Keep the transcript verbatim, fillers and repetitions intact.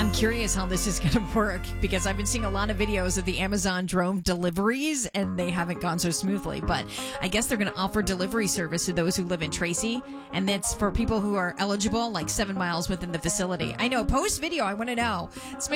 I'm curious how this is going to work because I've been seeing a lot of videos of the Amazon drone deliveries and they haven't gone so smoothly. But I guess they're going to offer delivery service to those who live in Tracy. And that's for people who are eligible, like seven miles within the facility. I know. Post video. I want to know. It's